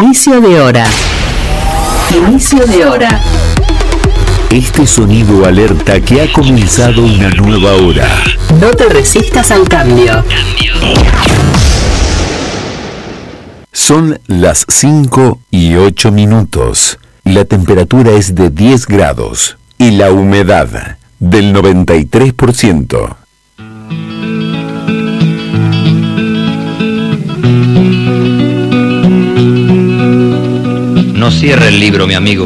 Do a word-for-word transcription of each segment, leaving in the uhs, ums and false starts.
Inicio de hora. Inicio de hora. Este sonido alerta que ha comenzado una nueva hora. No te resistas al cambio. Son las cinco y ocho minutos. La temperatura es de diez grados y la humedad del noventa y tres por ciento. No cierre el libro, mi amigo.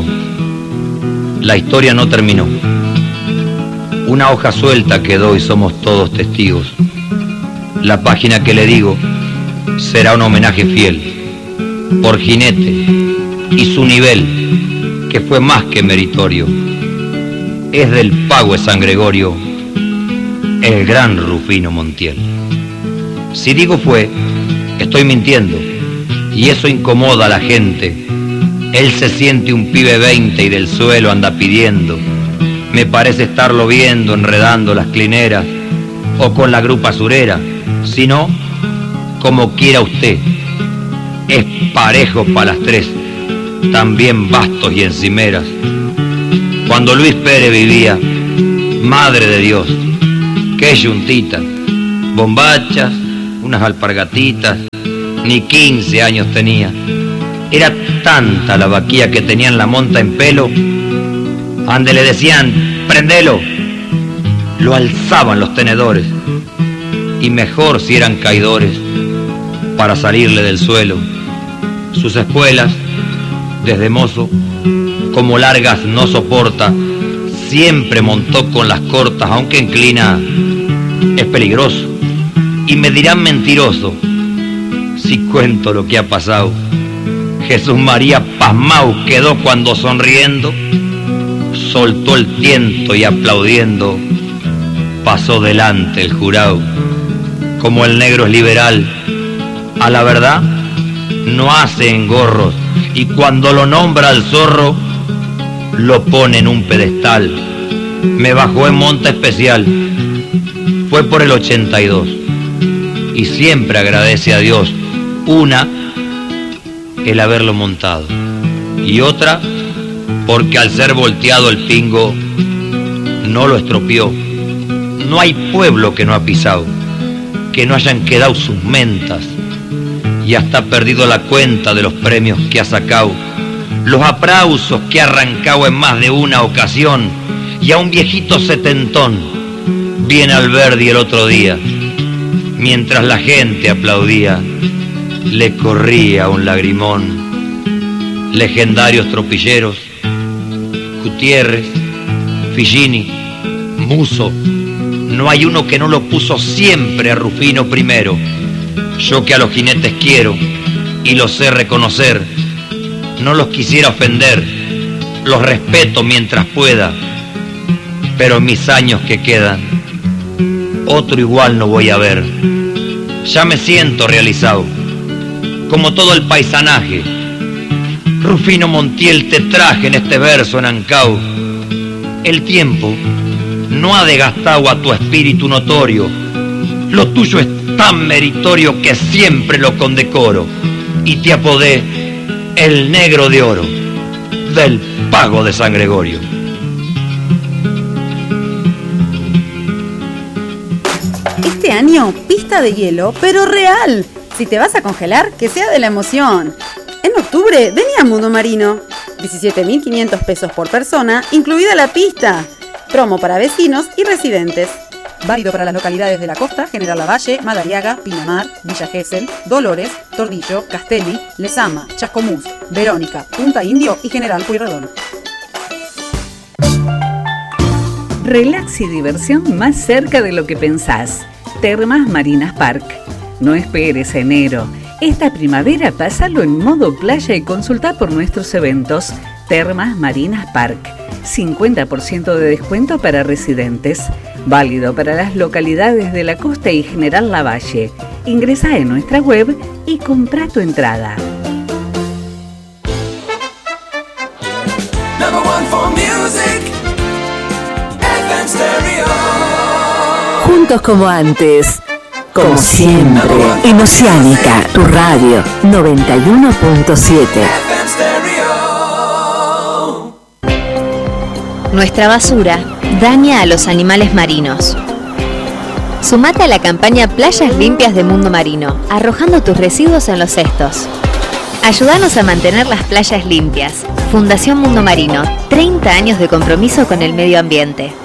La historia no terminó. Una hoja suelta quedó y somos todos testigos. La página que le digo será un homenaje fiel por Jinete y su nivel, que fue más que meritorio. Es del pago de San Gregorio, el gran Rufino Montiel. Si digo fue, estoy mintiendo, y eso incomoda a la gente. Él se siente un pibe veinte y del suelo anda pidiendo. Me parece estarlo viendo enredando las clineras o con la grupa surera. Si no, como quiera usted, es parejo para las tres, también bastos y encimeras. Cuando Luis Pérez vivía, madre de Dios, qué yuntita, bombachas, unas alpargatitas, ni quince años tenía. Era tanta la vaquía que tenía en la monta en pelo, ande le decían, prendelo, lo alzaban los tenedores, y mejor si eran caidores, para salirle del suelo. Sus espuelas, desde mozo, como largas no soporta, siempre montó con las cortas, aunque inclina, es peligroso, y me dirán mentiroso, si cuento lo que ha pasado. Jesús María pasmao quedó cuando sonriendo, soltó el tiento y aplaudiendo, pasó delante el jurado. Como el negro es liberal, a la verdad no hace engorros, y cuando lo nombra al zorro, lo pone en un pedestal. Me bajó en monta especial, fue por el ochenta y dos, y siempre agradece a Dios, una, el haberlo montado, y otra, porque al ser volteado el pingo, no lo estropeó. No hay pueblo que no ha pisado, que no hayan quedado sus mentas, y hasta ha perdido la cuenta de los premios que ha sacado, los aplausos que ha arrancado en más de una ocasión, y a un viejito setentón viene Alberdi el otro día, mientras la gente aplaudía, le corría un lagrimón. Legendarios tropilleros, Gutiérrez, Figini, Muso, no hay uno que no lo puso siempre a Rufino primero. Yo que a los jinetes quiero y los sé reconocer, no los quisiera ofender, los respeto mientras pueda, pero en mis años que quedan, otro igual no voy a ver. Ya me siento realizado, como todo el paisanaje. Rufino Montiel te traje en este verso en Ancao. El tiempo no ha desgastado a tu espíritu notorio. Lo tuyo es tan meritorio que siempre lo condecoro, y te apodé el negro de oro del pago de San Gregorio. Este año, pista de hielo, pero real. Si te vas a congelar, que sea de la emoción. En octubre, vení a Mundo Marino. diecisiete mil quinientos pesos por persona, incluida la pista. Promo para vecinos y residentes. Válido para las localidades de la costa: General Lavalle, Madariaga, Pinamar, Villa Gesell, Dolores, Tordillo, Castelli, Lezama, Chascomús, Verónica, Punta Indio y General Pueyrredón. Relax y diversión más cerca de lo que pensás. Termas Marinas Park. No esperes a enero. Esta primavera pásalo en modo playa y consulta por nuestros eventos. Termas Marinas Park. cincuenta por ciento de descuento para residentes. Válido para las localidades de la costa y General Lavalle. Ingresá en nuestra web y comprá tu entrada. Juntos como antes. como siempre. En Oceánica, tu radio noventa y uno punto siete. Nuestra basura daña a los animales marinos. Sumate a la campaña Playas Limpias de Mundo Marino, arrojando tus residuos en los cestos. Ayúdanos a mantener las playas limpias. Fundación Mundo Marino, treinta años de compromiso con el medio ambiente.